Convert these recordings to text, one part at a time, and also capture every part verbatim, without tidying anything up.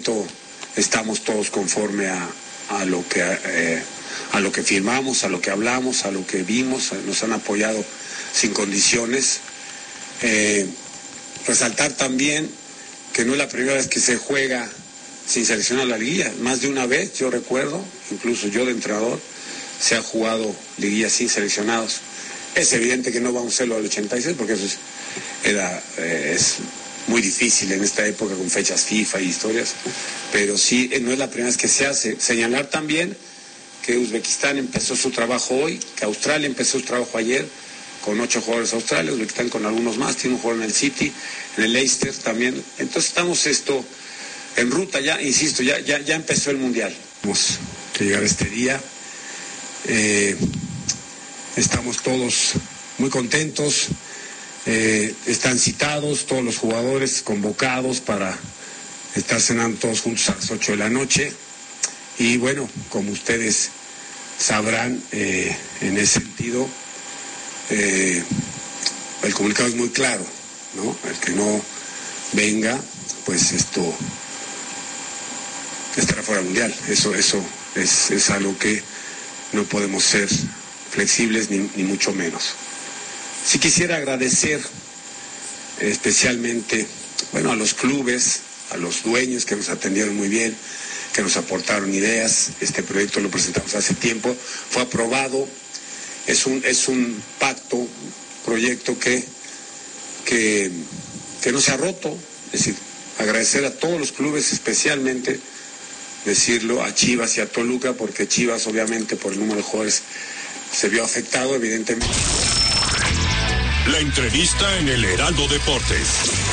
estamos todos conforme a, a lo que eh, a lo que firmamos, a lo que hablamos, a lo que vimos, nos han apoyado sin condiciones. Eh, resaltar también que no es la primera vez que se juega sin seleccionar la liguilla, más de una vez, yo recuerdo, incluso yo de entrenador, se ha jugado liguilla sin seleccionados. Es evidente que no vamos a hacerlo al ochenta y seis porque eso es, era, eh, es muy difícil en esta época con fechas FIFA y historias, pero sí, eh, no es la primera vez que se hace. Señalar también que Uzbekistán empezó su trabajo hoy, que Australia empezó su trabajo ayer, con ocho jugadores australianos, Uzbekistán con algunos más, tiene un jugador en el City, en el Leicester también. Entonces estamos esto en ruta ya, insisto, ya, ya, ya empezó el Mundial. Vamos a llegar a este día. Eh, estamos todos muy contentos, eh, están citados todos los jugadores convocados para estar cenando todos juntos a las ocho de la noche. Y bueno, como ustedes sabrán, eh, en ese sentido, eh, el comunicado es muy claro, ¿no? El que no venga, pues esto estará fuera del Mundial. Eso, eso es, es algo que no podemos ser flexibles ni, ni mucho menos. Sí quisiera agradecer especialmente, bueno, a los clubes, a los dueños que nos atendieron muy bien, que nos aportaron ideas. Este proyecto lo presentamos hace tiempo, fue aprobado, es un, es un pacto, un proyecto que, que, que no se ha roto. Es decir, agradecer a todos los clubes, especialmente decirlo a Chivas y a Toluca, porque Chivas obviamente por el número de jugadores se vio afectado, evidentemente. La entrevista en el Heraldo Deportes.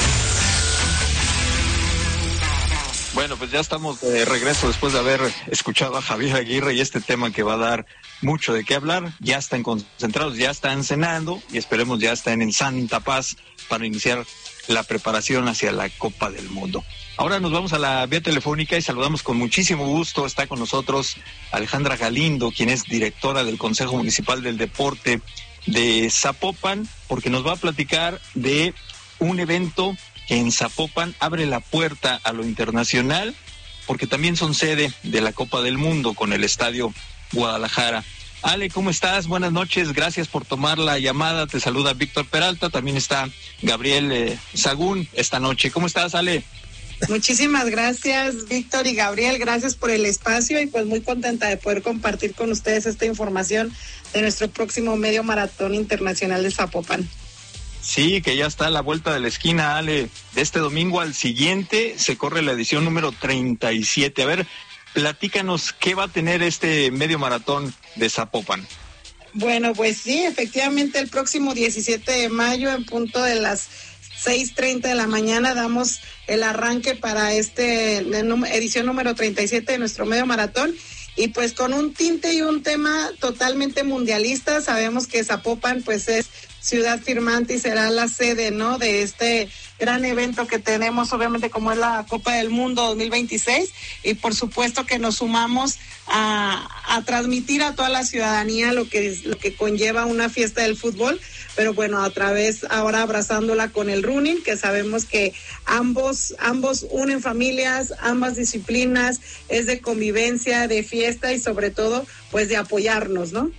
Bueno, pues ya estamos de regreso después de haber escuchado a Javier Aguirre y este tema que va a dar mucho de qué hablar. Ya están concentrados, ya están cenando y esperemos ya estén en santa paz para iniciar la preparación hacia la Copa del Mundo. Ahora nos vamos a la vía telefónica y saludamos con muchísimo gusto. Está con nosotros Alejandra Galindo, quien es directora del Consejo Municipal del Deporte de Zapopan, porque nos va a platicar de un evento que en Zapopan abre la puerta a lo internacional, porque también son sede de la Copa del Mundo con el Estadio Guadalajara. Ale, ¿cómo estás? Buenas noches, gracias por tomar la llamada. Te saluda Víctor Peralta, también está Gabriel eh, Sagún esta noche. ¿Cómo estás, Ale? Muchísimas gracias, Víctor y Gabriel, gracias por el espacio y pues muy contenta de poder compartir con ustedes esta información de nuestro próximo medio maratón internacional de Zapopan. Sí, que ya está a la vuelta de la esquina, Ale. De este domingo al siguiente se corre la edición número treinta y siete. A ver, platícanos qué va a tener este medio maratón de Zapopan. Bueno, pues sí, efectivamente el próximo diecisiete de mayo en punto de las seis treinta de la mañana damos el arranque para este edición número treinta y siete de nuestro medio maratón. Y pues con un tinte y un tema totalmente mundialista. Sabemos que Zapopan pues es ciudad firmante y será la sede, ¿no?, de este gran evento que tenemos, obviamente, como es la Copa del Mundo dos mil veintiséis, y por supuesto que nos sumamos a, a transmitir a toda la ciudadanía lo que, lo que conlleva una fiesta del fútbol, pero bueno, a través, ahora abrazándola con el running, que sabemos que ambos, ambos unen familias, ambas disciplinas, es de convivencia, de fiesta y sobre todo, pues de apoyarnos, ¿no?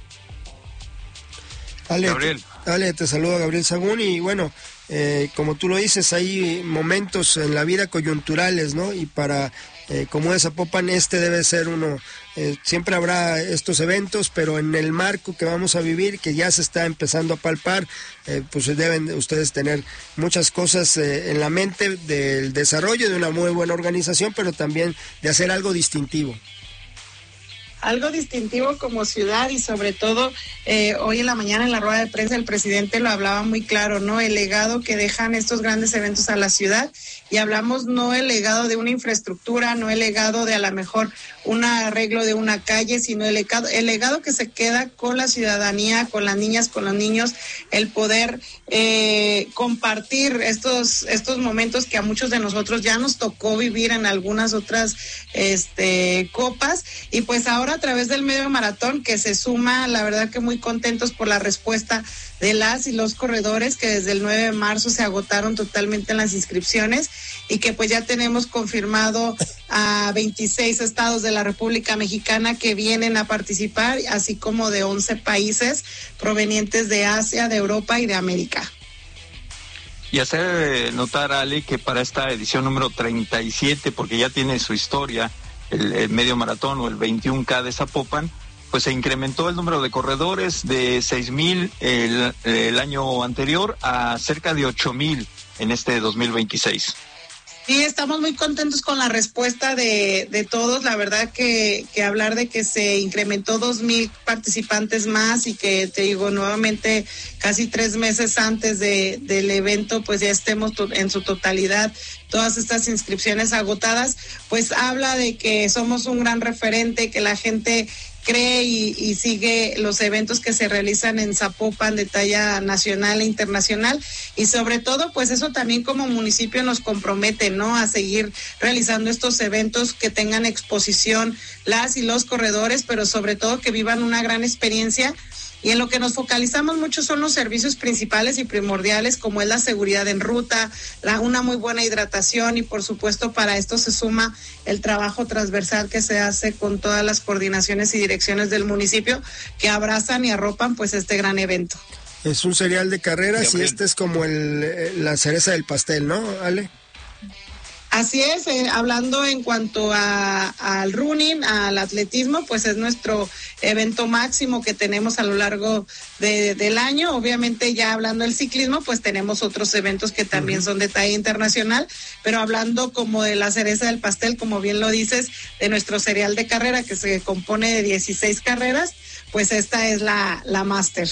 Ale, Gabriel. Ale, te saluda Gabriel Sagún y bueno, eh, como tú lo dices, hay momentos en la vida coyunturales, ¿no? Y para, eh, como es Zapopan, este debe ser uno, eh, siempre habrá estos eventos, pero en el marco que vamos a vivir, que ya se está empezando a palpar, eh, pues deben ustedes tener muchas cosas eh, en la mente del desarrollo de una muy buena organización, pero también de hacer algo distintivo. Algo distintivo como ciudad y sobre todo eh, hoy en la mañana en la rueda de prensa el presidente lo hablaba muy claro, ¿no? El legado que dejan estos grandes eventos a la ciudad, y hablamos no el legado de una infraestructura, no el legado de a lo mejor un arreglo de una calle, sino el legado, el legado que se queda con la ciudadanía, con las niñas, con los niños, el poder eh, compartir estos, estos momentos que a muchos de nosotros ya nos tocó vivir en algunas otras este, copas, y pues ahora ahora a través del medio maratón que se suma, la verdad que muy contentos por la respuesta de las y los corredores, que desde el nueve de marzo se agotaron totalmente las inscripciones y que pues ya tenemos confirmado a veintiséis estados de la República Mexicana que vienen a participar, así como de once países provenientes de Asia, de Europa y de América. Y hacer notar, Ale, que para esta edición número treinta y siete, porque ya tiene su historia, el, el medio maratón o el veintiuno K de Zapopan, pues se incrementó el número de corredores de seis mil el, el año anterior a cerca de ocho mil en este dos mil veintiséis. Sí, estamos muy contentos con la respuesta de, de todos. La verdad que, que hablar de que se incrementó dos mil participantes más y que, te digo, nuevamente casi tres meses antes de, del evento, pues ya estemos to- en su totalidad todas estas inscripciones agotadas, pues habla de que somos un gran referente, que la gente cree y, y sigue los eventos que se realizan en Zapopan de talla nacional e internacional, y sobre todo pues eso también como municipio nos compromete, ¿no?, a seguir realizando estos eventos que tengan exposición las y los corredores, pero sobre todo que vivan una gran experiencia. Y en lo que nos focalizamos mucho son los servicios principales y primordiales, como es la seguridad en ruta, la, una muy buena hidratación, y por supuesto para esto se suma el trabajo transversal que se hace con todas las coordinaciones y direcciones del municipio que abrazan y arropan pues este gran evento. Es un serial de carreras y este es como el, la cereza del pastel, ¿no, Ale? Así es, eh, hablando en cuanto a, al running, al atletismo, pues es nuestro evento máximo que tenemos a lo largo de, del año. Obviamente ya hablando del ciclismo, pues tenemos otros eventos que también uh-huh. son de talla internacional, pero hablando como de la cereza del pastel, como bien lo dices, de nuestro serial de carrera que se compone de dieciséis carreras, pues esta es la, la máster.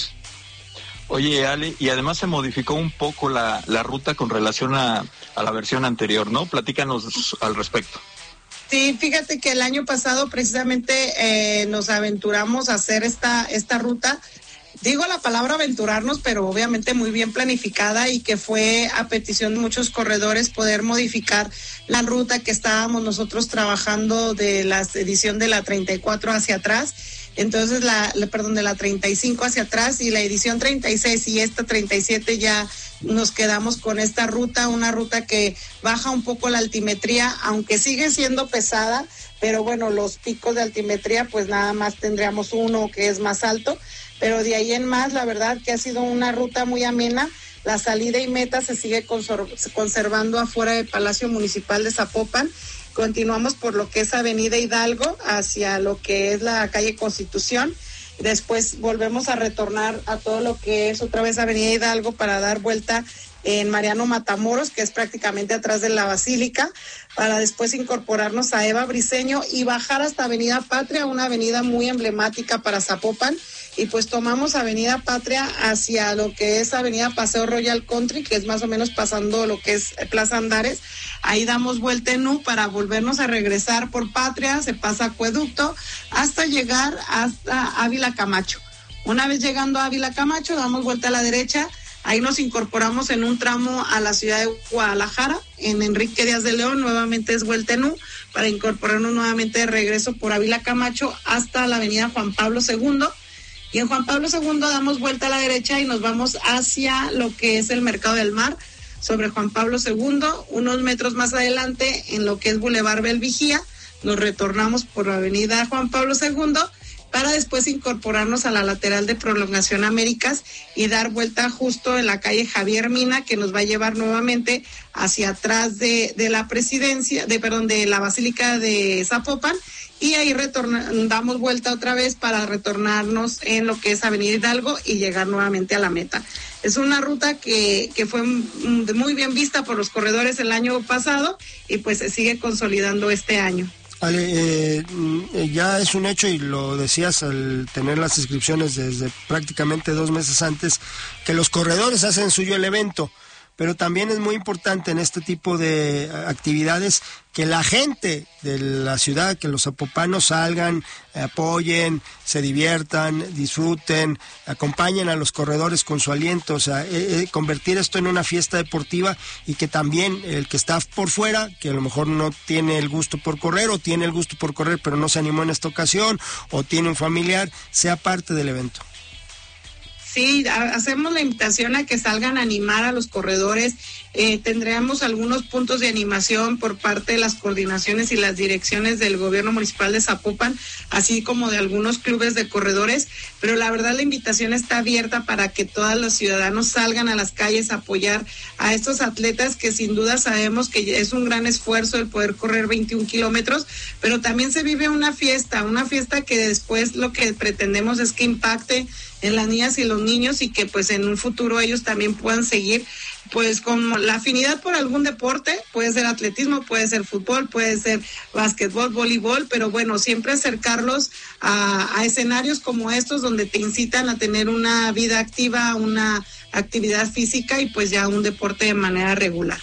Oye, Ale, y además se modificó un poco la, la ruta con relación a, a la versión anterior, ¿no? Platícanos al respecto. Sí, fíjate que el año pasado precisamente eh, nos aventuramos a hacer esta, esta ruta. Digo la palabra aventurarnos, pero obviamente muy bien planificada, y que fue a petición de muchos corredores poder modificar la ruta que estábamos nosotros trabajando de la edición de la treinta y cuatro hacia atrás. Entonces, la, la perdón, de la treinta y cinco hacia atrás, y la edición treinta y seis y esta treinta y siete ya nos quedamos con esta ruta, una ruta que baja un poco la altimetría, aunque sigue siendo pesada, pero bueno, los picos de altimetría pues nada más tendríamos uno que es más alto, pero de ahí en más la verdad que ha sido una ruta muy amena. La salida y meta se sigue conservando afuera del Palacio Municipal de Zapopan. Continuamos por lo que es Avenida Hidalgo hacia lo que es la calle Constitución. Después volvemos a retornar a todo lo que es otra vez Avenida Hidalgo para dar vuelta en Mariano Matamoros, que es prácticamente atrás de la Basílica, para después incorporarnos a Eva Briceño y bajar hasta Avenida Patria, una avenida muy emblemática para Zapopan, y pues tomamos Avenida Patria hacia lo que es Avenida Paseo Royal Country, que es más o menos pasando lo que es Plaza Andares. Ahí damos vuelta en U para volvernos a regresar por Patria, se pasa Acueducto hasta llegar hasta Ávila Camacho. Una vez llegando a Ávila Camacho, damos vuelta a la derecha. Ahí nos incorporamos en un tramo a la ciudad de Guadalajara, en Enrique Díaz de León, nuevamente es vuelta en U, para incorporarnos nuevamente de regreso por Ávila Camacho hasta la avenida Juan Pablo segundo. Y en Juan Pablo segundo damos vuelta a la derecha y nos vamos hacia lo que es el Mercado del Mar, sobre Juan Pablo segundo, unos metros más adelante en lo que es Boulevard Belvigía, nos retornamos por la avenida Juan Pablo segundo, para después incorporarnos a la lateral de Prolongación Américas y dar vuelta justo en la calle Javier Mina, que nos va a llevar nuevamente hacia atrás de, de la presidencia, de perdón, de la Basílica de Zapopan, y ahí retorna, damos vuelta otra vez para retornarnos en lo que es Avenida Hidalgo y llegar nuevamente a la meta. Es una ruta que, que fue muy bien vista por los corredores el año pasado y pues se sigue consolidando este año. Ale, eh, ya es un hecho, y lo decías al tener las inscripciones desde prácticamente dos meses antes, que los corredores hacen suyo el evento, pero también es muy importante en este tipo de actividades que la gente de la ciudad, que los zapopanos salgan, apoyen, se diviertan, disfruten, acompañen a los corredores con su aliento, o sea, eh, eh, convertir esto en una fiesta deportiva y que también el que está por fuera, que a lo mejor no tiene el gusto por correr o tiene el gusto por correr pero no se animó en esta ocasión o tiene un familiar, sea parte del evento. Sí, hacemos la invitación a que salgan a animar a los corredores. Eh, tendremos algunos puntos de animación por parte de las coordinaciones y las direcciones del gobierno municipal de Zapopan, así como de algunos clubes de corredores, pero la verdad la invitación está abierta para que todos los ciudadanos salgan a las calles a apoyar a estos atletas que sin duda sabemos que es un gran esfuerzo el poder correr veintiún kilómetros, pero también se vive una fiesta, una fiesta que después lo que pretendemos es que impacte en las niñas y los niños y que pues en un futuro ellos también puedan seguir pues con la afinidad por algún deporte, puede ser atletismo, puede ser fútbol, puede ser básquetbol, voleibol, pero bueno, siempre acercarlos a, a escenarios como estos donde te incitan a tener una vida activa, una actividad física y pues ya un deporte de manera regular.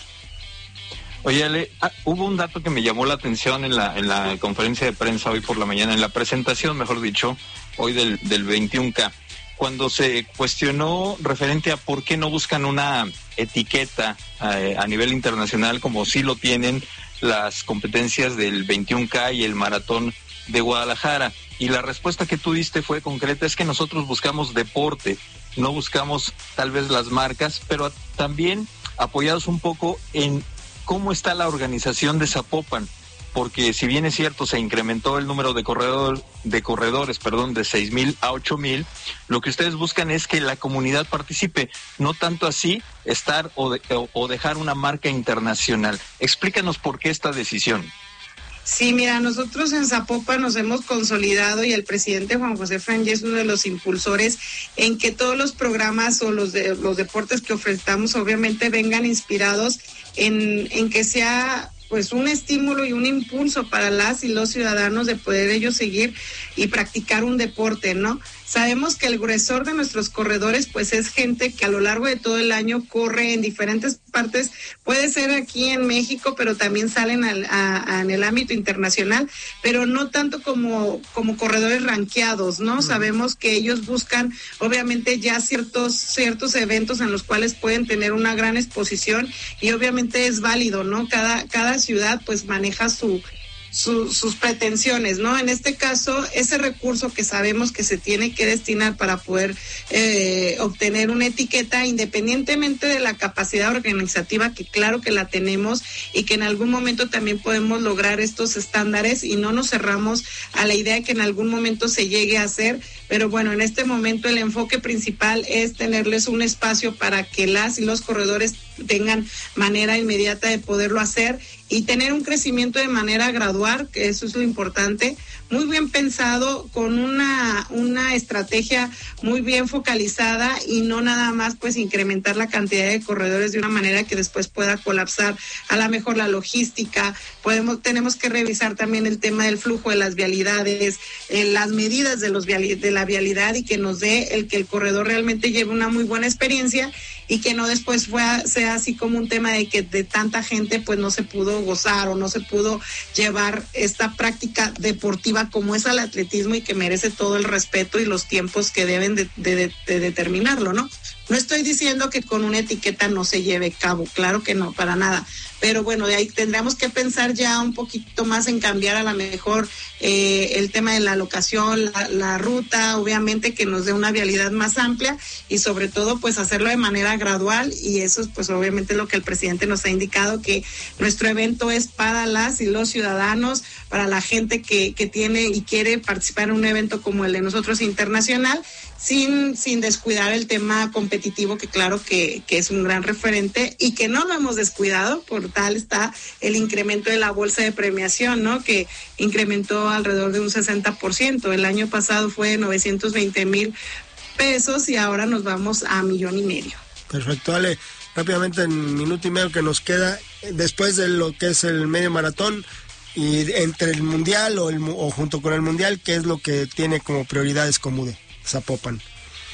Oye, Ale, ah, hubo un dato que me llamó la atención en la en la conferencia de prensa hoy por la mañana, en la presentación, mejor dicho, hoy del, del veintiún K. Cuando se cuestionó referente a por qué no buscan una etiqueta eh, a nivel internacional como sí lo tienen las competencias del veintiún K y el maratón de Guadalajara. Y la respuesta que tú diste fue concreta, es que nosotros buscamos deporte, no buscamos tal vez las marcas, pero también apoyados un poco en cómo está la organización de Zapopan. Porque si bien es cierto, se incrementó el número de corredor, de corredores, perdón, de seis mil a ocho mil, lo que ustedes buscan es que la comunidad participe, no tanto así estar o, de, o, o dejar una marca internacional. Explícanos por qué esta decisión. Sí, mira, nosotros en Zapopan nos hemos consolidado y el presidente Juan José Frangé es uno de los impulsores en que todos los programas o los de, los deportes que ofrecemos obviamente vengan inspirados en, en que sea pues un estímulo y un impulso para las y los ciudadanos de poder ellos seguir y practicar un deporte, ¿no? Sabemos que el gruesor de nuestros corredores pues es gente que a lo largo de todo el año corre en diferentes partes, puede ser aquí en México, pero también salen al, a, a, en el ámbito internacional, pero no tanto como, como corredores ranqueados, ¿no? Mm. Sabemos que ellos buscan obviamente ya ciertos, ciertos eventos en los cuales pueden tener una gran exposición y obviamente es válido, ¿no? Cada, cada ciudad pues maneja su Su, sus pretensiones, ¿no? En este caso, ese recurso que sabemos que se tiene que destinar para poder eh, obtener una etiqueta, independientemente de la capacidad organizativa, que claro que la tenemos y que en algún momento también podemos lograr estos estándares y no nos cerramos a la idea que en algún momento se llegue a hacer, pero bueno, en este momento el enfoque principal es tenerles un espacio para que las y los corredores tengan manera inmediata de poderlo hacer y tener un crecimiento de manera gradual, que eso es lo importante, muy bien pensado, con una una estrategia muy bien focalizada y no nada más pues incrementar la cantidad de corredores de una manera que después pueda colapsar a la mejor la logística. Podemos tenemos que revisar también el tema del flujo de las vialidades, eh, las medidas de los viali- de la vialidad y que nos dé el que el corredor realmente lleve una muy buena experiencia y que no después fue, sea así como un tema de que de tanta gente pues no se pudo gozar o no se pudo llevar esta práctica deportiva como es el atletismo y que merece todo el respeto y los tiempos que deben de, de, de, de determinarlo, ¿no? No estoy diciendo que con una etiqueta no se lleve a cabo, claro que no, para nada. Pero bueno, de ahí tendríamos que pensar ya un poquito más en cambiar a lo mejor eh, el tema de la locación, la, la ruta, obviamente que nos dé una vialidad más amplia y sobre todo pues hacerlo de manera gradual y eso es pues obviamente lo que el presidente nos ha indicado, que nuestro evento es para las y los ciudadanos, para la gente que, que tiene y quiere participar en un evento como el de nosotros internacional, sin sin descuidar el tema competitivo, que claro que, que es un gran referente y que no lo hemos descuidado, por tal está el incremento de la bolsa de premiación, ¿no? Que incrementó alrededor de un sesenta por ciento. El año pasado fue novecientos veinte mil pesos y ahora nos vamos a millón y medio. Perfecto, Ale. Rápidamente, en minuto y medio que nos queda, después de lo que es el medio maratón, y entre el mundial o, el, o junto con el mundial, ¿qué es lo que tiene como prioridades Comude Zapopan?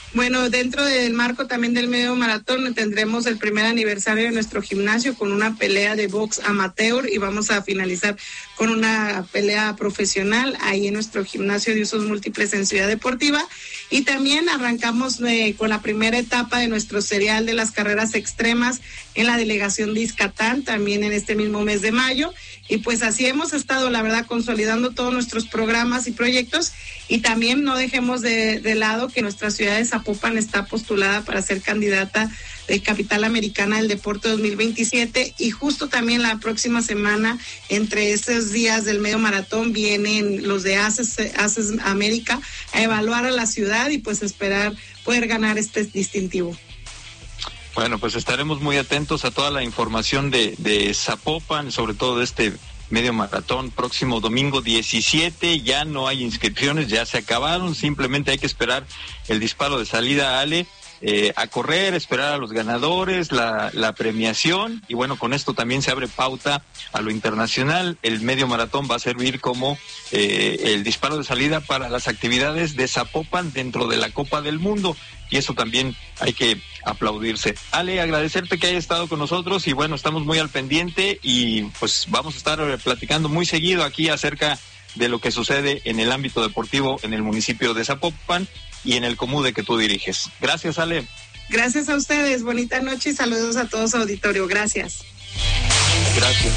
Bueno, dentro del marco también del medio maratón tendremos el primer aniversario de nuestro gimnasio con una pelea de box amateur y vamos a finalizar con una pelea profesional ahí en nuestro gimnasio de usos múltiples en Ciudad Deportiva. Y también arrancamos eh, con la primera etapa de nuestro serial de las carreras extremas en la delegación de Izcatán, también en este mismo mes de mayo. Y pues así hemos estado, la verdad, consolidando todos nuestros programas y proyectos. Y también no dejemos de, de lado que nuestra ciudad de Zapopan está postulada para ser candidata de Capital Americana del Deporte dos mil veintisiete. Y justo también la próxima semana, entre esos días del medio maratón, vienen los de ACES, ACES América a evaluar a la ciudad y pues esperar poder ganar este distintivo. Bueno, pues estaremos muy atentos a toda la información de, de Zapopan, sobre todo de este medio maratón próximo domingo diecisiete. Ya no hay inscripciones, ya se acabaron, simplemente hay que esperar el disparo de salida, Ale, eh, a correr, esperar a los ganadores, la, la premiación, y bueno, con esto también se abre pauta a lo internacional. El medio maratón va a servir como eh, el disparo de salida para las actividades de Zapopan dentro de la Copa del Mundo, y eso también hay que aplaudirse. Ale, agradecerte que hayas estado con nosotros y bueno, estamos muy al pendiente y pues vamos a estar platicando muy seguido aquí acerca de lo que sucede en el ámbito deportivo en el municipio de Zapopan y en el Comude que tú diriges. Gracias, Ale. Gracias a ustedes, bonita noche y saludos a todos auditorio. Gracias. Gracias.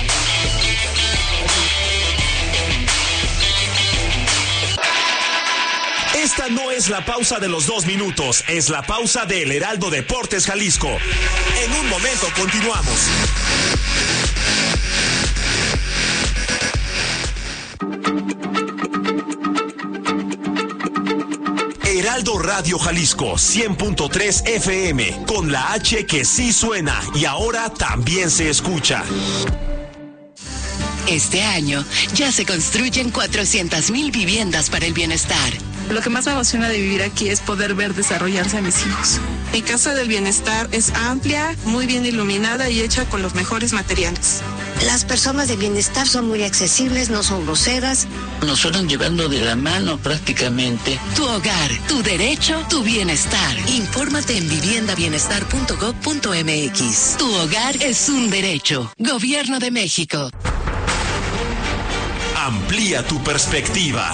Esta no es la pausa de los dos minutos, es la pausa de El Heraldo Deportes Jalisco. En un momento continuamos. Heraldo Radio Jalisco, cien punto tres F M, con la H que sí suena y ahora también se escucha. Este año ya se construyen cuatrocientas mil viviendas para el bienestar. Lo que más me emociona de vivir aquí es poder ver desarrollarse a mis hijos. Mi casa del bienestar es amplia, muy bien iluminada y hecha con los mejores materiales. Las personas de bienestar son muy accesibles, no son groseras. Nos fueron llevando de la mano prácticamente. Tu hogar, tu derecho, tu bienestar. Infórmate en vivienda bienestar punto gob punto m x. Tu hogar es un derecho. Gobierno de México. Amplía tu perspectiva.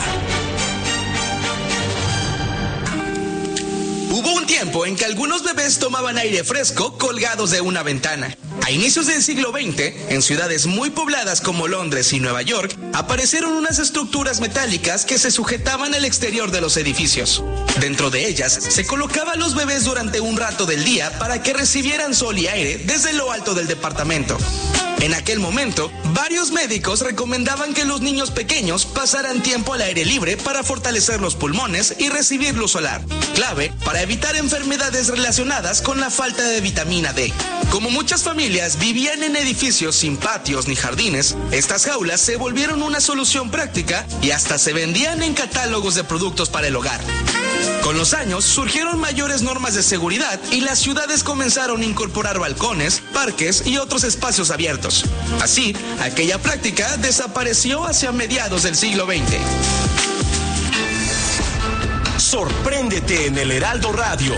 Hubo un tiempo en que algunos bebés tomaban aire fresco colgados de una ventana. A inicios del siglo veinte, en ciudades muy pobladas como Londres y Nueva York, aparecieron unas estructuras metálicas que se sujetaban al exterior de los edificios. Dentro de ellas, se colocaban los bebés durante un rato del día para que recibieran sol y aire desde lo alto del departamento. En aquel momento, varios médicos recomendaban que los niños pequeños pasaran tiempo al aire libre para fortalecer los pulmones y recibir luz solar, clave para evitar enfermedades relacionadas con la falta de vitamina D. Como muchas familias vivían en edificios sin patios ni jardines, estas jaulas se volvieron una solución práctica y hasta se vendían en catálogos de productos para el hogar. Con los años surgieron mayores normas de seguridad y las ciudades comenzaron a incorporar balcones, parques y otros espacios abiertos. Así, aquella práctica desapareció hacia mediados del siglo veinte. Sorpréndete en el Heraldo Radio.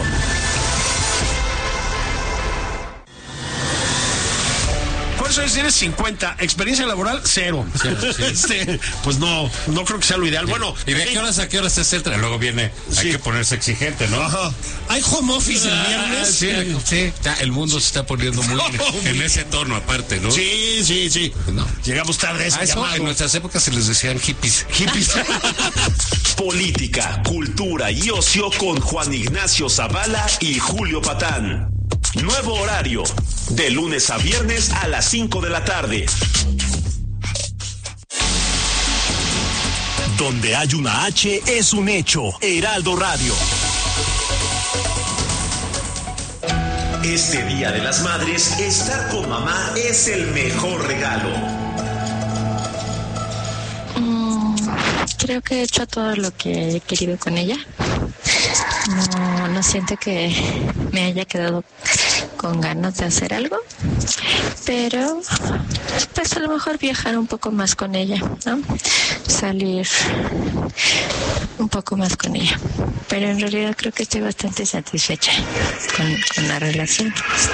¿Cuántos años tienes? cincuenta. ¿Experiencia laboral? Cero. Cero, sí. este, pues no, no creo que sea lo ideal. Bueno. ¿Y de qué horas a qué horas es el tren? Luego viene, sí. Hay que ponerse exigente, ¿no? Ajá. ¿Hay home office el viernes? Sí, sí. Ya, el mundo se está poniendo muy en, en ese tono aparte, ¿no? Sí, sí, sí. No. Llegamos tarde. A eso en nuestras épocas se les decían hippies. Hippies. Política, cultura y ocio con Juan Ignacio Zavala y Julio Patán. Nuevo horario, de lunes a viernes a las cinco de la tarde. Donde hay una H es un hecho. Heraldo Radio. Este Día de las Madres, estar con mamá es el mejor regalo. Mm, creo que he hecho todo lo que he querido con ella. No, no siento que me haya quedado con ganas de hacer algo, pero pues a lo mejor viajar un poco más con ella, ¿no? Salir un poco más con ella. Pero en realidad creo que estoy bastante satisfecha con, con la relación.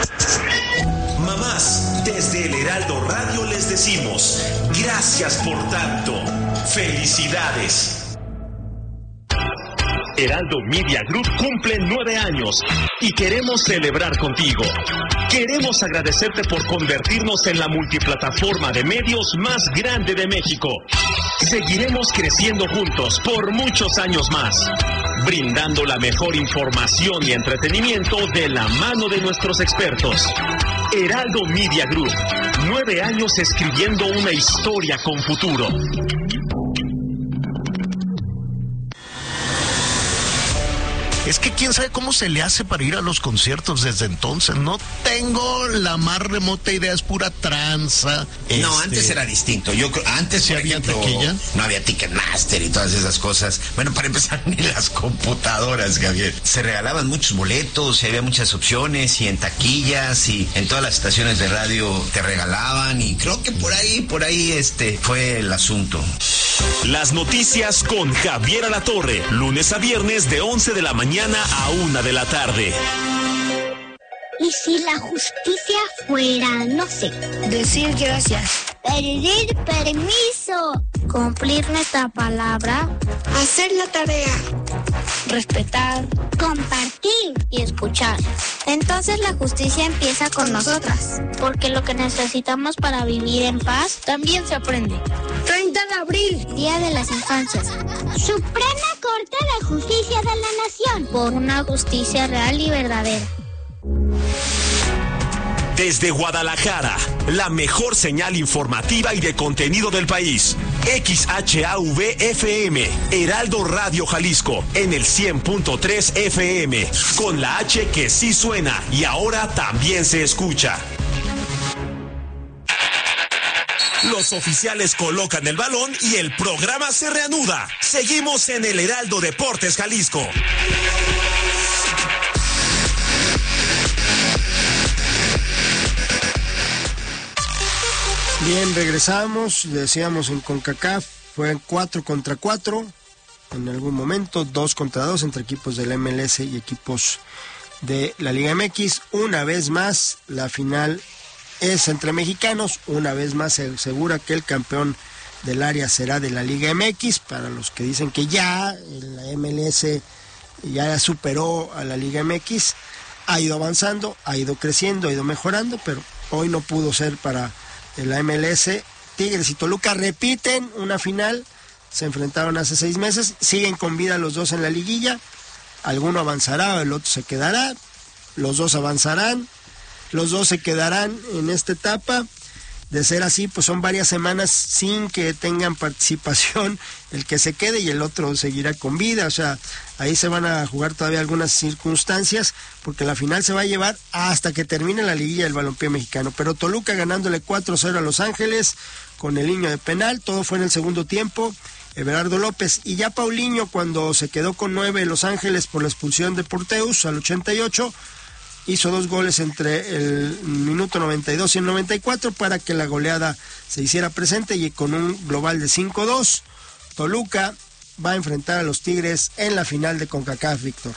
Mamás, desde el Heraldo Radio les decimos, gracias por tanto. Felicidades. Heraldo Media Group cumple nueve años y queremos celebrar contigo. Queremos agradecerte por convertirnos en la multiplataforma de medios más grande de México. Seguiremos creciendo juntos por muchos años más, brindando la mejor información y entretenimiento de la mano de nuestros expertos. Heraldo Media Group, nueve años escribiendo una historia con futuro. Es que quién sabe cómo se le hace para ir a los conciertos desde entonces. No tengo la más remota idea, es pura tranza. No, este... antes era distinto. Yo creo, antes ¿Sí por había ejemplo, taquilla? No había Ticketmaster y todas esas cosas. Bueno, para empezar, ni las computadoras, Javier. Se regalaban muchos boletos y había muchas opciones, y en taquillas y en todas las estaciones de radio te regalaban, y creo que por ahí, por ahí este fue el asunto. Las noticias con Javier Alatorre, lunes a viernes de once de la mañana a una de la tarde. ¿Y si la justicia fuera, no sé, Decir gracias. pedir permiso, cumplir nuestra palabra, Hacer la tarea. respetar, compartir y escuchar? Entonces la justicia empieza con nosotras, porque lo que necesitamos para vivir en paz también se aprende. treinta de abril. Día de las Infancias. Suprema Corte de Justicia de la Nación. Por una justicia real y verdadera. Desde Guadalajara, la mejor señal informativa y de contenido del país. X H A V F M, Heraldo Radio Jalisco, en el cien punto tres F M, con la H que sí suena y ahora también se escucha. Los oficiales colocan el balón y el programa se reanuda. Seguimos en el Heraldo Deportes Jalisco. Bien, regresamos, decíamos en CONCACAF, fue cuatro contra cuatro, en algún momento, dos contra dos entre equipos del M L S y equipos de la Liga M X. Una vez más, la final es entre mexicanos, una vez más se asegura que el campeón del área será de la Liga M X, para los que dicen que ya la M L S ya superó a la Liga M X, ha ido avanzando, ha ido creciendo, ha ido mejorando, pero hoy no pudo ser para la M L S. Tigres y Toluca repiten una final, se enfrentaron hace seis meses, siguen con vida los dos en la liguilla, alguno avanzará, el otro se quedará, los dos avanzarán, los dos se quedarán en esta etapa. De ser así, pues son varias semanas sin que tengan participación el que se quede y el otro seguirá con vida. O sea, ahí se van a jugar todavía algunas circunstancias, porque la final se va a llevar hasta que termine la liguilla del balompié mexicano. Pero Toluca ganándole cuatro cero a Los Ángeles con el niño de penal, todo fue en el segundo tiempo, Everardo López. Y ya Paulinho, cuando se quedó con nueve Los Ángeles por la expulsión de Porteus al ochenta y ocho, hizo dos goles entre el minuto noventa y dos y el noventa y cuatro para que la goleada se hiciera presente, y con un global de cinco dos, Toluca va a enfrentar a los Tigres en la final de CONCACAF, Víctor.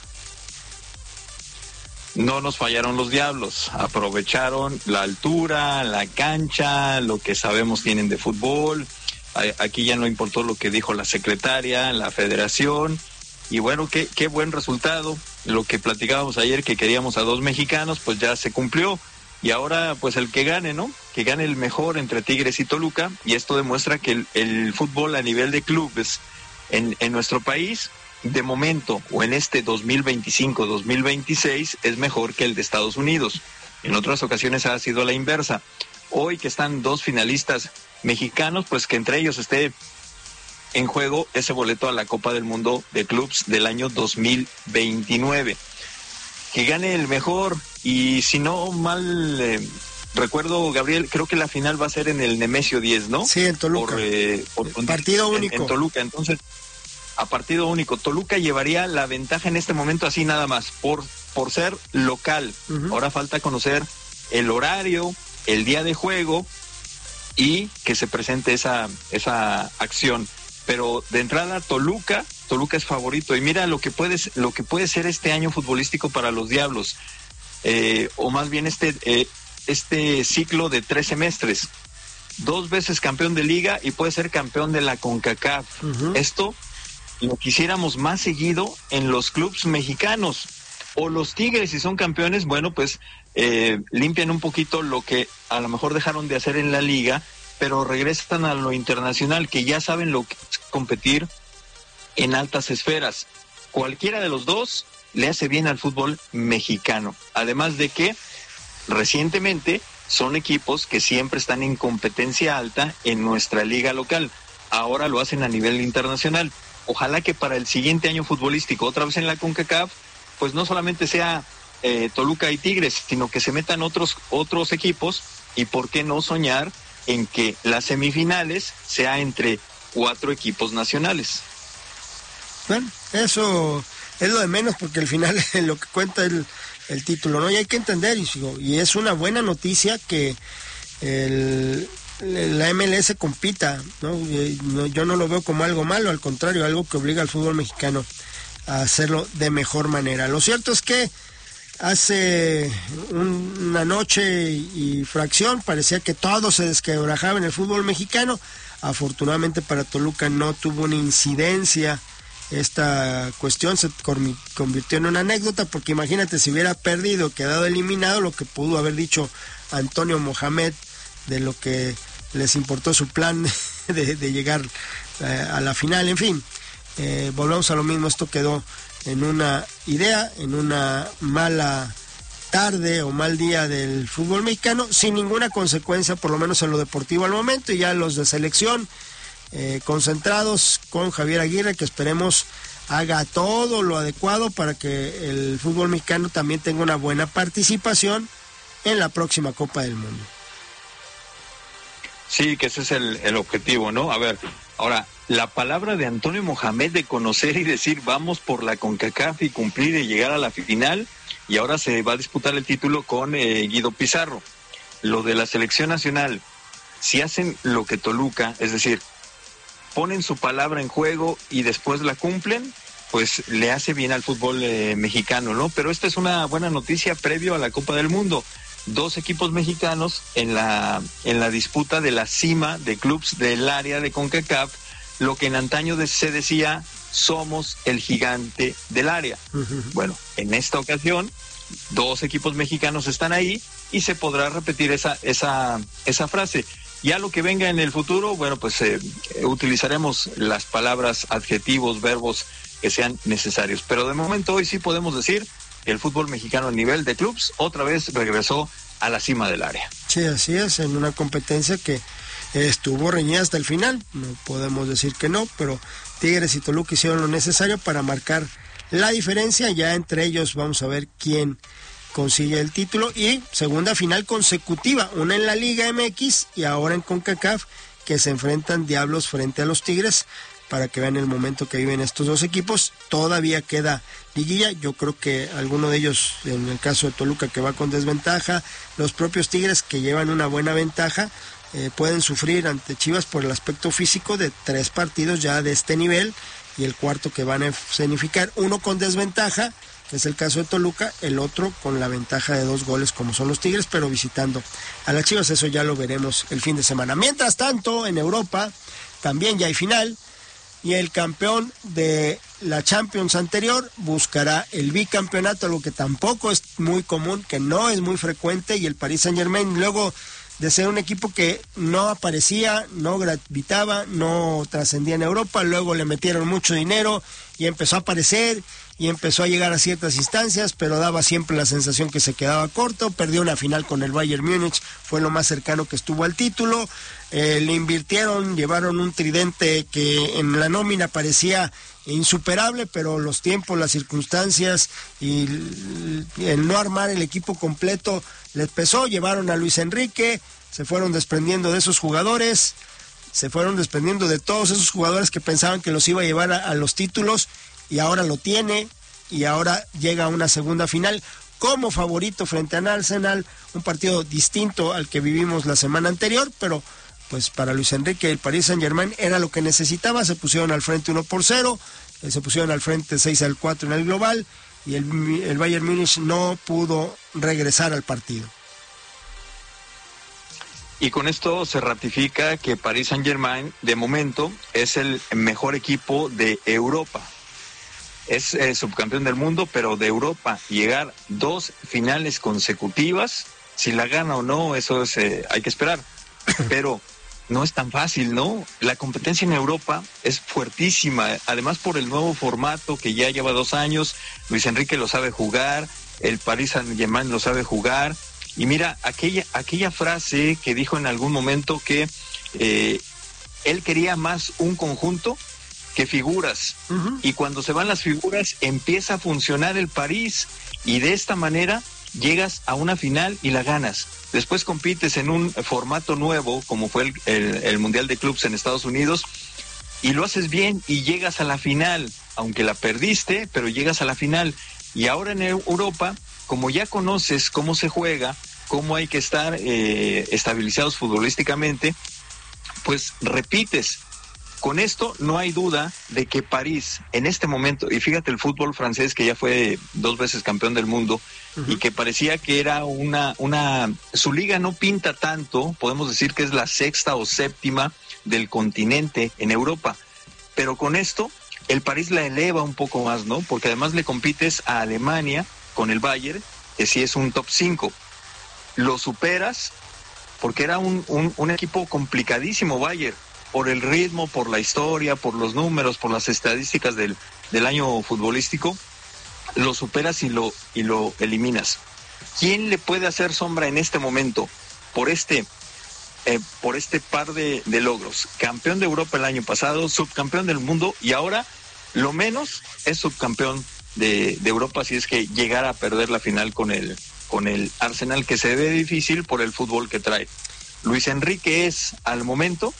No nos fallaron los diablos, aprovecharon la altura, la cancha, lo que sabemos tienen de fútbol. Aquí ya no importó lo que dijo la secretaria, la federación. Y bueno, qué, qué buen resultado. Lo que platicábamos ayer, que queríamos a dos mexicanos, pues ya se cumplió. Y ahora, pues el que gane, ¿no? Que gane el mejor entre Tigres y Toluca. Y esto demuestra que el, el fútbol a nivel de clubes en, en nuestro país, de momento, o en este dos mil veinticinco dos mil veintiséis, es mejor que el de Estados Unidos. En otras ocasiones ha sido la inversa. Hoy que están dos finalistas mexicanos, pues que entre ellos esté en juego ese boleto a la Copa del Mundo de Clubs del año dos mil veintinueve. Que gane el mejor, y si no mal eh, recuerdo, Gabriel, creo que la final va a ser en el Nemesio diez, ¿no? Sí, en Toluca. Por, eh, por, partido en, único. En Toluca, entonces, a partido único. Toluca llevaría la ventaja en este momento así nada más, por por ser local. Uh-huh. Ahora falta conocer el horario, el día de juego y que se presente esa, esa acción. Pero de entrada Toluca, Toluca es favorito y mira lo que puede, lo que puede ser este año futbolístico para los Diablos, eh, o más bien este, eh, este ciclo de tres semestres. Dos veces campeón de liga y puede ser campeón de la CONCACAF. Uh-huh. Esto lo quisiéramos más seguido en los clubes mexicanos. O los Tigres, si son campeones, bueno, pues eh, limpian un poquito lo que a lo mejor dejaron de hacer en la liga, pero regresan a lo internacional, que ya saben lo que es competir en altas esferas. Cualquiera de los dos le hace bien al fútbol mexicano. Además de que recientemente son equipos que siempre están en competencia alta en nuestra liga local. Ahora lo hacen a nivel internacional. Ojalá que para el siguiente año futbolístico, otra vez en la CONCACAF, pues no solamente sea eh, Toluca y Tigres, sino que se metan otros, otros equipos y por qué no soñar en que las semifinales sea entre cuatro equipos nacionales. Bueno, eso es lo de menos porque al final lo que cuenta es el, el título, ¿no? Y hay que entender, y, y es una buena noticia que el, la M L S compita, ¿no? Y, yo no lo veo como algo malo, al contrario, algo que obliga al fútbol mexicano a hacerlo de mejor manera. Lo cierto es que hace un, una noche y, y fracción parecía que todo se desquebrajaba en el fútbol mexicano. Afortunadamente para Toluca no tuvo una incidencia. Esta cuestión se convirtió en una anécdota, porque imagínate si hubiera perdido, quedado eliminado, lo que pudo haber dicho Antonio Mohamed de lo que les importó su plan de, de llegar eh, a la final. En fin, eh, volvemos a lo mismo, esto quedó en una idea, en una mala tarde o mal día del fútbol mexicano, sin ninguna consecuencia, por lo menos en lo deportivo al momento, y ya los de selección Eh, concentrados con Javier Aguirre, que esperemos haga todo lo adecuado para que el fútbol mexicano también tenga una buena participación en la próxima Copa del Mundo. Sí, que ese es el, el objetivo, ¿no? A ver, ahora, la palabra de Antonio Mohamed de conocer y decir vamos por la CONCACAF y cumplir y llegar a la final, y ahora se va a disputar el título con eh, Guido Pizarro. Lo de la selección nacional, si hacen lo que Toluca, es decir, ponen su palabra en juego y después la cumplen, pues le hace bien al fútbol eh, mexicano, ¿no? Pero esta es una buena noticia previo a la Copa del Mundo. Dos equipos mexicanos en la en la disputa de la cima de clubes del área de CONCACAF, lo que en antaño de, se decía, somos el gigante del área. Uh-huh. Bueno, en esta ocasión, dos equipos mexicanos están ahí y se podrá repetir esa esa esa frase. Ya lo que venga en el futuro, bueno, pues eh, utilizaremos las palabras, adjetivos, verbos que sean necesarios. Pero de momento hoy sí podemos decir que el fútbol mexicano a nivel de clubes otra vez regresó a la cima del área. Sí, así es, en una competencia que estuvo reñida hasta el final. No podemos decir que no, pero Tigres y Toluca hicieron lo necesario para marcar la diferencia. Ya entre ellos vamos a ver quién consigue el título, y segunda final consecutiva, una en la Liga M X y ahora en CONCACAF, que se enfrentan Diablos frente a los Tigres, para que vean el momento que viven estos dos equipos. Todavía queda liguilla, yo creo que alguno de ellos, en el caso de Toluca, que va con desventaja, los propios Tigres, que llevan una buena ventaja, eh, pueden sufrir ante Chivas por el aspecto físico de tres partidos ya de este nivel, y el cuarto que van a escenificar, uno con desventaja, que es el caso de Toluca, el otro con la ventaja de dos goles como son los Tigres, pero visitando a las Chivas. Eso ya lo veremos el fin de semana. Mientras tanto, en Europa también ya hay final, y el campeón de la Champions anterior buscará el bicampeonato, algo que tampoco es muy común, que no es muy frecuente, y el Paris Saint-Germain, luego de ser un equipo que no aparecía, no gravitaba, no trascendía en Europa, luego le metieron mucho dinero y empezó a aparecer y empezó a llegar a ciertas instancias, pero daba siempre la sensación que se quedaba corto. Perdió una final con el Bayern Múnich, fue lo más cercano que estuvo al título. Eh, le invirtieron, llevaron un tridente que en la nómina parecía insuperable, pero los tiempos, las circunstancias y el no armar el equipo completo les pesó. Llevaron a Luis Enrique, se fueron desprendiendo de esos jugadores, se fueron desprendiendo de todos esos jugadores que pensaban que los iba a llevar a, a los títulos, y ahora lo tiene, y ahora llega a una segunda final como favorito frente al Arsenal, un partido distinto al que vivimos la semana anterior, pero pues para Luis Enrique el Paris Saint-Germain era lo que necesitaba. Se pusieron al frente uno por cero, eh, se pusieron al frente seis al cuatro en el global, y el, el Bayern Múnich no pudo regresar al partido. Y con esto se ratifica que Paris Saint-Germain, de momento, es el mejor equipo de Europa. Es eh, subcampeón del mundo, pero de Europa. Llegar dos finales consecutivas, si la gana o no, eso es, eh, hay que esperar. Pero no es tan fácil, ¿no? La competencia en Europa es fuertísima, además por el nuevo formato que ya lleva dos años. Luis Enrique lo sabe jugar, el Paris Saint-Germain lo sabe jugar. Y mira, aquella, aquella frase que dijo en algún momento que eh, él quería más un conjunto que figuras. Uh-huh. Y cuando se van las figuras empieza a funcionar el París, y de esta manera llegas a una final y la ganas. Después compites en un formato nuevo, como fue el, el, el Mundial de Clubs en Estados Unidos, y lo haces bien y llegas a la final, aunque la perdiste, pero llegas a la final. Y ahora en Europa, como ya conoces cómo se juega, cómo hay que estar eh, estabilizados futbolísticamente, pues repites. Con esto no hay duda de que París en este momento, y fíjate el fútbol francés que ya fue dos veces campeón del mundo, uh-huh, y que parecía que era una, una, su liga no pinta tanto, podemos decir que es la sexta o séptima del continente en Europa, pero con esto el París la eleva un poco más, ¿no? Porque además le compites a Alemania con el Bayern, que sí es un top cinco, lo superas porque era un, un, un equipo complicadísimo Bayern, por el ritmo, por la historia, por los números, por las estadísticas del, del año futbolístico, lo superas y lo, y lo eliminas. ¿Quién le puede hacer sombra en este momento por este, eh, por este par de, de logros? Campeón de Europa el año pasado, subcampeón del mundo, y ahora lo menos es subcampeón de, de Europa, si es que llegara a perder la final con el, con el Arsenal, que se ve difícil por el fútbol que trae. Luis Enrique es, al momento,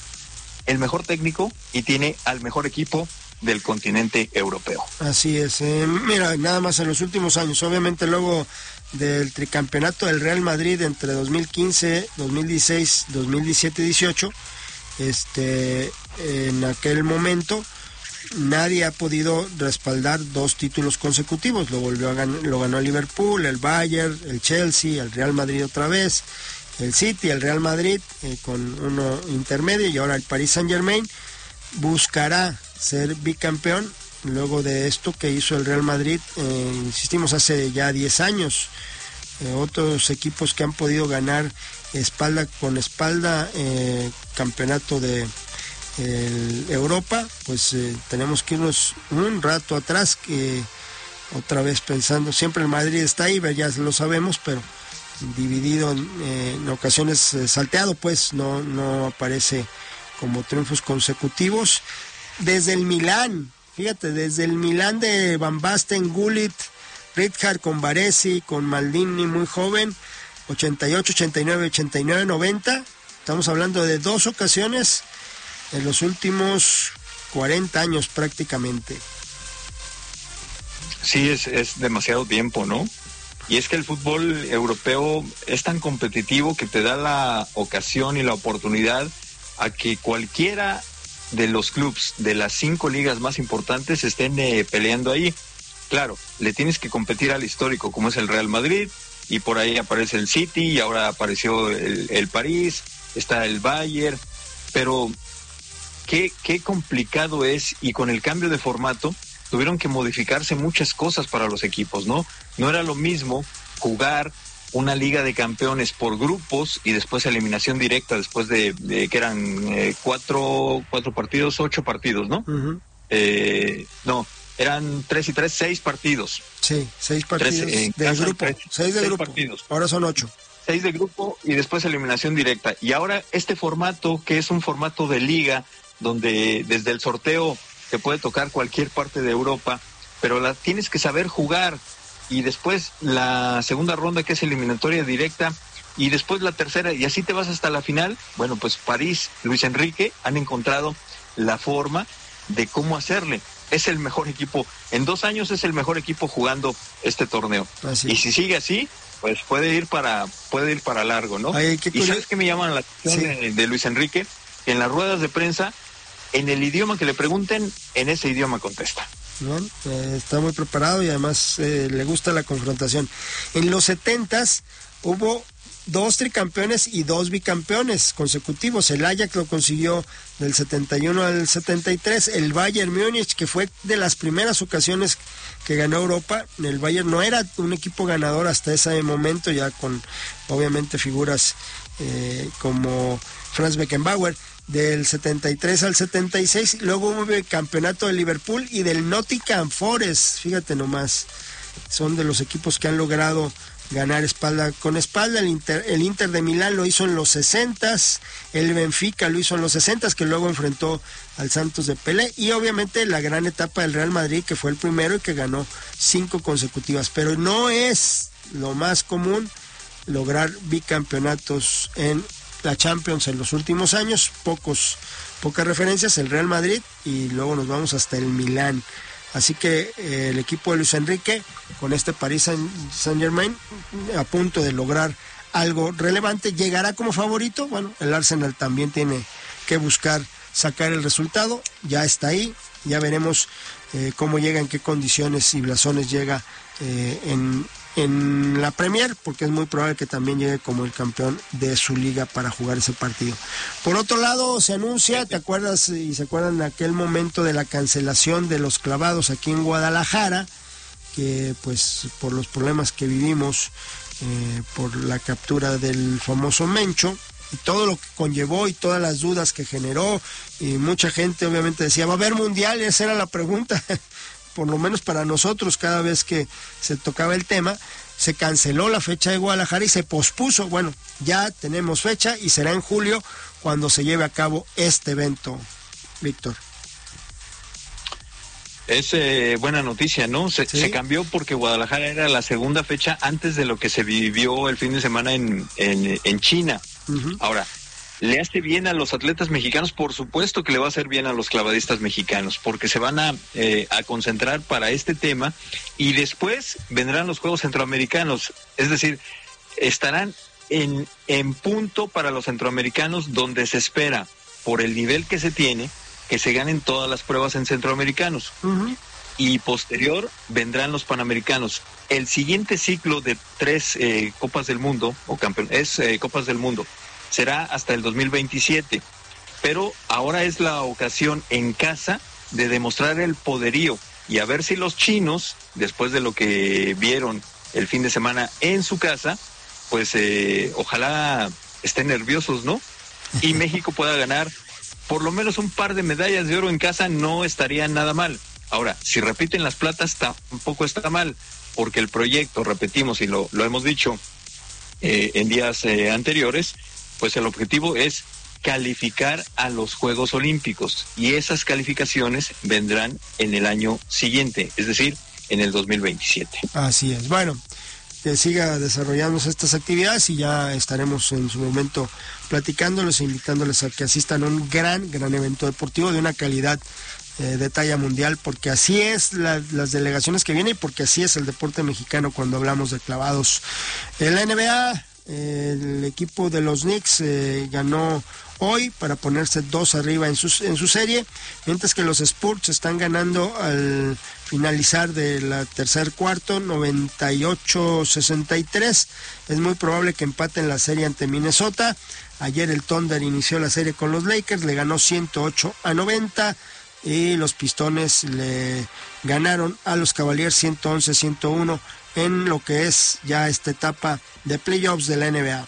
el mejor técnico y tiene al mejor equipo del continente europeo. Así es. Eh, mira, nada más en los últimos años, obviamente luego del tricampeonato del Real Madrid entre dos mil quince, dos mil dieciséis, dos mil diecisiete y dieciocho, este, en aquel momento nadie ha podido respaldar dos títulos consecutivos. Lo volvió a ganar, lo ganó el Liverpool, el Bayern, el Chelsea, el Real Madrid otra vez, el City, el Real Madrid, eh, con uno intermedio, y ahora el Paris Saint-Germain buscará ser bicampeón luego de esto que hizo el Real Madrid, eh, insistimos, hace ya diez años. Eh, otros equipos que han podido ganar espalda con espalda eh, campeonato de eh, Europa, pues eh, tenemos que irnos un rato atrás, que otra vez pensando, siempre el Madrid está ahí, ya lo sabemos, pero dividido en, eh, en ocasiones eh, salteado, pues no, no aparece como triunfos consecutivos. Desde el Milán, fíjate, desde el Milán de Van Basten, Gullit, Rijkaard, con Baresi, con Maldini muy joven, ochenta y ocho, ochenta y nueve, ochenta y nueve, noventa, estamos hablando de dos ocasiones en los últimos cuarenta años prácticamente. Sí, es, es demasiado tiempo, ¿no? Y es que el fútbol europeo es tan competitivo que te da la ocasión y la oportunidad a que cualquiera de los clubes de las cinco ligas más importantes estén eh, peleando ahí. Claro, le tienes que competir al histórico, como es el Real Madrid, y por ahí aparece el City, y ahora apareció el, el París, está el Bayern, pero qué, qué complicado es, y con el cambio de formato tuvieron que modificarse muchas cosas para los equipos, ¿no? No era lo mismo jugar una liga de campeones por grupos y después eliminación directa después de, de que eran eh, cuatro, cuatro partidos, ocho partidos, ¿no? Uh-huh. Eh, no, eran tres y tres, seis partidos. Sí, seis partidos tres, eh, de grupo, tres, seis de seis grupo, partidos. Ahora son ocho. Seis de grupo y después eliminación directa. Y ahora este formato, que es un formato de liga, donde desde el sorteo te puede tocar cualquier parte de Europa, pero la tienes que saber jugar, y después la segunda ronda, que es eliminatoria directa, y después la tercera, y así te vas hasta la final. Bueno, pues París, Luis Enrique han encontrado la forma de cómo hacerle. es el mejor equipo, en dos años es el mejor equipo jugando este torneo. Así. Y si sigue así, pues puede ir para puede ir para largo, ¿no? Ay, y sabes qué me llama la atención sí. de, de Luis Enrique, que en las ruedas de prensa, en el idioma que le pregunten, en ese idioma contesta. Bueno, eh, está muy preparado y además eh, le gusta la confrontación. En los setentas hubo dos tricampeones y dos bicampeones consecutivos. El Ajax lo consiguió del setenta y uno al setenta y tres. El Bayern Múnich, que fue de las primeras ocasiones que ganó Europa. El Bayern no era un equipo ganador hasta ese momento, ya con obviamente figuras eh, como Franz Beckenbauer. Del setenta y tres al setenta y seis, luego hubo el campeonato de Liverpool y del Nottingham Forest, fíjate nomás, son de los equipos que han logrado ganar espalda con espalda. El Inter, el Inter de Milán lo hizo en los sesentas, el Benfica lo hizo en los sesentas, que luego enfrentó al Santos de Pelé, y obviamente la gran etapa del Real Madrid, que fue el primero y que ganó cinco consecutivas, pero no es lo más común lograr bicampeonatos en la Champions en los últimos años. Pocos, pocas referencias, el Real Madrid, y luego nos vamos hasta el Milán. Así que eh, el equipo de Luis Enrique, con este Paris Saint-Germain, a punto de lograr algo relevante, ¿llegará como favorito? Bueno, el Arsenal también tiene que buscar sacar el resultado, ya está ahí, ya veremos eh, cómo llega, en qué condiciones y blasones llega eh, en en la Premier, porque es muy probable que también llegue como el campeón de su liga para jugar ese partido. Por otro lado, se anuncia, ¿te acuerdas y se acuerdan de aquel momento de la cancelación de los clavados aquí en Guadalajara? Que pues por los problemas que vivimos, eh, por la captura del famoso Mencho, y todo lo que conllevó y todas las dudas que generó, y mucha gente obviamente decía, ¿va a haber mundial? Y esa era la pregunta. Por lo menos para nosotros, cada vez que se tocaba el tema, se canceló la fecha de Guadalajara y se pospuso. Bueno, ya tenemos fecha y será en julio cuando se lleve a cabo este evento, Víctor. Es eh, buena noticia, ¿no? Se, ¿Sí? se cambió porque Guadalajara era la segunda fecha antes de lo que se vivió el fin de semana en, en, en China. Uh-huh. Ahora, ¿le hace bien a los atletas mexicanos? Por supuesto que le va a hacer bien a los clavadistas mexicanos, porque se van a, eh, a concentrar para este tema y después vendrán los Juegos Centroamericanos. Es decir, estarán en, en punto para los centroamericanos, donde se espera, por el nivel que se tiene, que se ganen todas las pruebas en centroamericanos. Uh-huh. Y posterior vendrán los panamericanos. El siguiente ciclo de tres eh, Copas del Mundo, o campeón, es eh, Copas del Mundo, será hasta el dos mil veintisiete, pero ahora es la ocasión en casa de demostrar el poderío y a ver si los chinos, después de lo que vieron el fin de semana en su casa, pues eh, ojalá estén nerviosos, ¿no? Y México pueda ganar por lo menos un par de medallas de oro en casa, no estaría nada mal. Ahora, si repiten las platas, tampoco está mal, porque el proyecto, repetimos y lo, lo hemos dicho eh, en días eh, anteriores, pues el objetivo es calificar a los Juegos Olímpicos y esas calificaciones vendrán en el año siguiente, es decir, en el dos mil veintisiete. Así es. Bueno, que siga desarrollándose estas actividades y ya estaremos en su momento platicándoles e invitándoles a que asistan a un gran, gran evento deportivo de una calidad eh, de talla mundial, porque así es la, las delegaciones que vienen y porque así es el deporte mexicano cuando hablamos de clavados. En la N B A, el equipo de los Knicks eh, ganó hoy para ponerse dos arriba en su, en su serie, mientras que los Spurs están ganando al finalizar de la tercer cuarto noventa y ocho sesenta y tres. Es muy probable que empaten la serie ante Minnesota. Ayer el Thunder inició la serie con los Lakers, le ganó ciento ocho a noventa, y los Pistones le ganaron a los Cavaliers ciento once a ciento uno en lo que es ya esta etapa de playoffs de la N B A.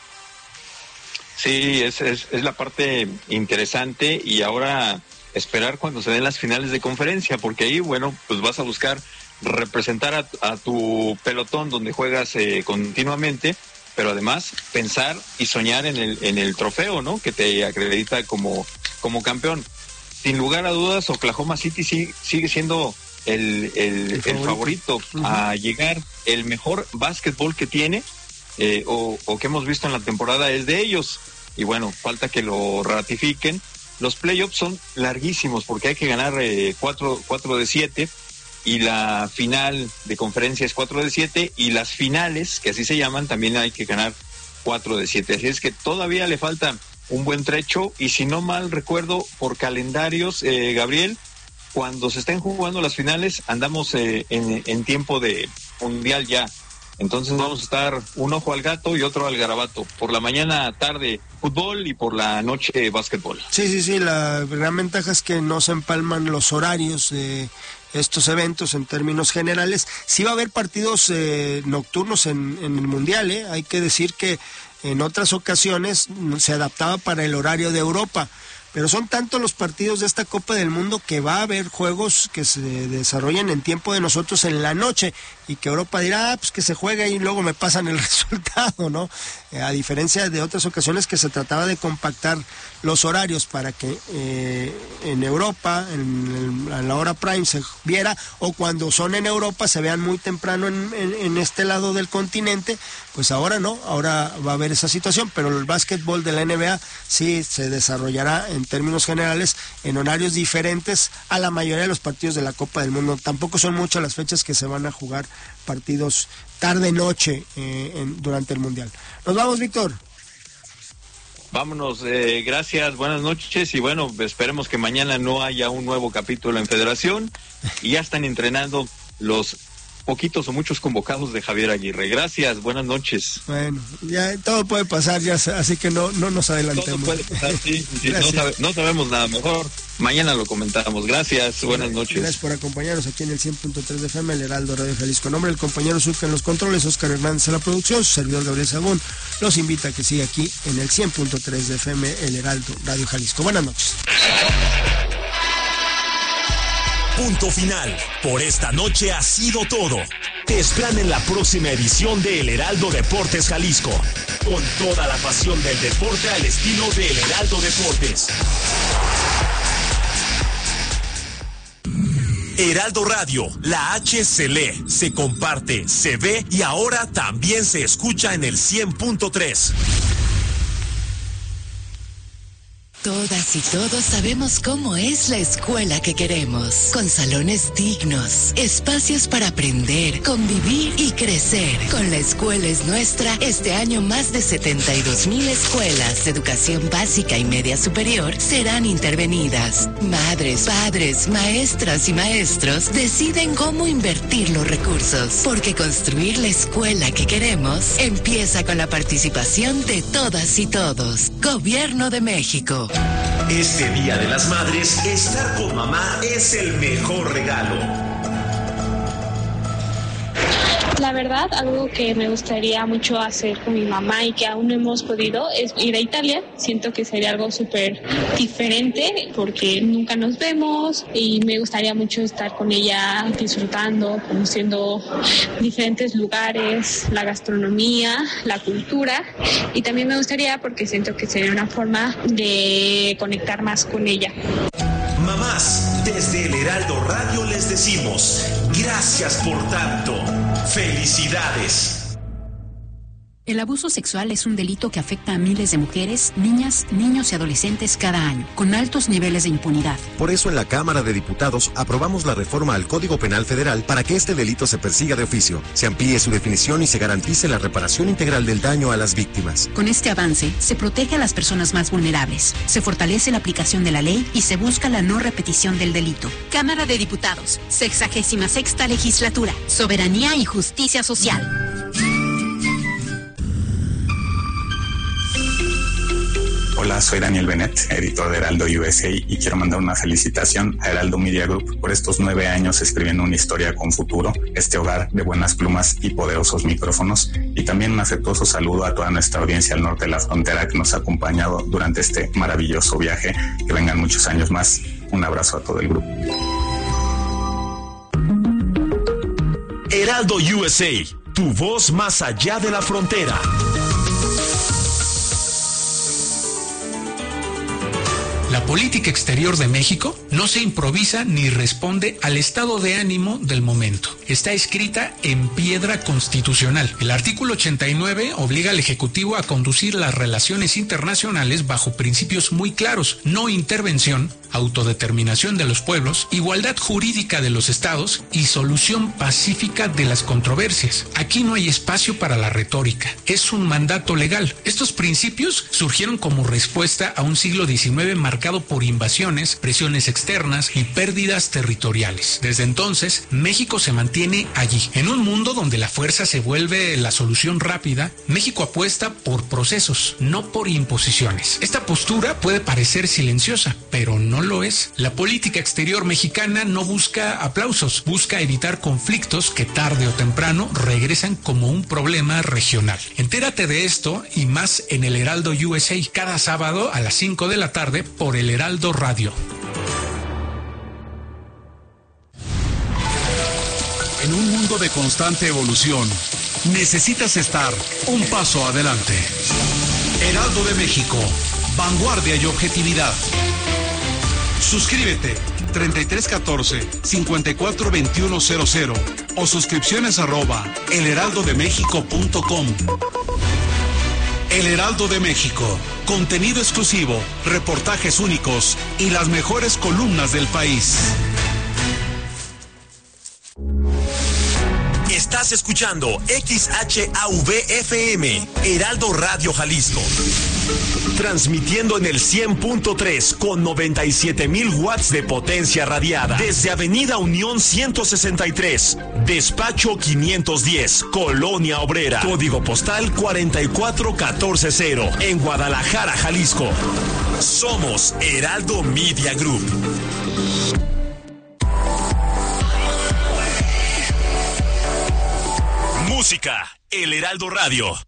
Sí, es, es, es la parte interesante, y ahora esperar cuando se den las finales de conferencia, porque ahí, bueno, pues vas a buscar representar a, a tu pelotón donde juegas eh, continuamente, pero además pensar y soñar en el en el trofeo, ¿no?, que te acredita como, como campeón. Sin lugar a dudas, Oklahoma City sí, sigue siendo el, el, el favorito, el favorito uh-huh. a llegar. El mejor básquetbol que tiene eh, o, o que hemos visto en la temporada es de ellos, y bueno, falta que lo ratifiquen, los playoffs son larguísimos porque hay que ganar eh, cuatro, cuatro de siete, y la final de conferencia es cuatro de siete, y las finales, que así se llaman, también hay que ganar cuatro de siete. Así es que todavía le falta un buen trecho, y si no mal recuerdo, por calendarios, eh, Gabriel, cuando se estén jugando las finales, andamos eh, en, en tiempo de mundial ya. Entonces vamos a estar un ojo al gato y otro al garabato. Por la mañana, tarde, fútbol, y por la noche, básquetbol. Sí, sí, sí, la gran ventaja es que no se empalman los horarios de estos eventos en términos generales. Sí va a haber partidos eh, nocturnos en, en el mundial, ¿eh? Hay que decir que en otras ocasiones se adaptaba para el horario de Europa. Pero son tantos los partidos de esta Copa del Mundo que va a haber juegos que se desarrollen en tiempo de nosotros en la noche, y que Europa dirá, ah, pues que se juega y luego me pasan el resultado, ¿no? Eh, a diferencia de otras ocasiones que se trataba de compactar los horarios para que eh, en Europa, en, en, a la hora prime se viera, o cuando son en Europa se vean muy temprano en, en, en este lado del continente. Pues ahora no, ahora va a haber esa situación, pero el básquetbol de la N B A sí se desarrollará en términos generales en horarios diferentes a la mayoría de los partidos de la Copa del Mundo. Tampoco son muchas las fechas que se van a jugar partidos tarde-noche eh, en, durante el Mundial. Nos vamos, Víctor. Vámonos, eh, gracias, buenas noches, y bueno, esperemos que mañana no haya un nuevo capítulo en Federación, y ya están entrenando los poquitos o muchos convocados de Javier Aguirre. Gracias, buenas noches. Bueno, ya todo puede pasar, ya, así que no, no nos adelantemos. Todo puede pasar, sí, sí, no, sabe, no sabemos nada, mejor mañana lo comentamos. Gracias, buenas noches. Gracias por acompañarnos aquí en el cien punto tres de F M, el Heraldo Radio Jalisco. En nombre del compañero Zucca en los controles, Oscar Hernández en la producción, su servidor Gabriel Sagún, los invita a que siga aquí en el cien punto tres de F M, el Heraldo Radio Jalisco. Buenas noches. Punto final. Por esta noche ha sido todo. Te esperan en la próxima edición de El Heraldo Deportes Jalisco, con toda la pasión del deporte al estilo de El Heraldo Deportes. Heraldo Radio, la H se lee, se comparte, se ve y ahora también se escucha en el cien punto tres. Todas y todos sabemos cómo es la escuela que queremos, con salones dignos, espacios para aprender, convivir y crecer. Con La Escuela es Nuestra, este año más de setenta y dos mil escuelas de educación básica y media superior serán intervenidas. Madres, padres, maestras y maestros deciden cómo invertir los recursos, porque construir la escuela que queremos empieza con la participación de todas y todos. Gobierno de México. Este Día de las Madres, estar con mamá es el mejor regalo. La verdad, algo que me gustaría mucho hacer con mi mamá y que aún no hemos podido es ir a Italia. Siento que sería algo súper diferente porque nunca nos vemos y me gustaría mucho estar con ella disfrutando, conociendo diferentes lugares, la gastronomía, la cultura, y también me gustaría porque siento que sería una forma de conectar más con ella. Mamás, desde el Heraldo Radio les decimos gracias por tanto. ¡Felicidades! El abuso sexual es un delito que afecta a miles de mujeres, niñas, niños y adolescentes cada año, con altos niveles de impunidad. Por eso en la Cámara de Diputados aprobamos la reforma al Código Penal Federal para que este delito se persiga de oficio, se amplíe su definición y se garantice la reparación integral del daño a las víctimas. Con este avance, se protege a las personas más vulnerables, se fortalece la aplicación de la ley y se busca la no repetición del delito. Cámara de Diputados, sexagésima sexta legislatura, soberanía y justicia social. Hola, soy Daniel Bennett, editor de Heraldo U S A, y quiero mandar una felicitación a Heraldo Media Group por estos nueve años escribiendo una historia con futuro, este hogar de buenas plumas y poderosos micrófonos, y también un afectuoso saludo a toda nuestra audiencia al norte de la frontera que nos ha acompañado durante este maravilloso viaje. Que vengan muchos años más. Un abrazo a todo el grupo. Heraldo U S A, tu voz más allá de la frontera. La política exterior de México No se improvisa ni responde al estado de ánimo del momento. Está escrita en piedra constitucional. El artículo ochenta y nueve obliga al Ejecutivo a conducir las relaciones internacionales bajo principios muy claros: no intervención, autodeterminación de los pueblos, igualdad jurídica de los estados y solución pacífica de las controversias. Aquí no hay espacio para la retórica. Es un mandato legal. Estos principios surgieron como respuesta a un siglo diecinueve marcado por invasiones, presiones externas y pérdidas territoriales. Desde entonces, México se mantiene allí. En un mundo donde la fuerza se vuelve la solución rápida, México apuesta por procesos, no por imposiciones. Esta postura puede parecer silenciosa, pero no lo es. La política exterior mexicana no busca aplausos, busca evitar conflictos que tarde o temprano regresan como un problema regional. Entérate de esto y más en el Heraldo U S A, cada sábado a las cinco de la tarde por el Heraldo Radio. En un mundo de constante evolución, necesitas estar un paso adelante. Heraldo de México, vanguardia y objetividad. Suscríbete treinta y tres catorce, cincuenta y cuatro veintiuno cero cero o suscripciones arroba elheraldodemexico punto com. El Heraldo de México, contenido exclusivo, reportajes únicos y las mejores columnas del país. Estás escuchando X H A V F M, Heraldo Radio Jalisco. Transmitiendo en el cien punto tres con noventa y siete mil watts de potencia radiada. Desde Avenida Unión ciento sesenta y tres, Despacho quinientos diez, Colonia Obrera. Código postal cuarenta y cuatro catorce cero, en Guadalajara, Jalisco. Somos Heraldo Media Group. Música, El Heraldo Radio.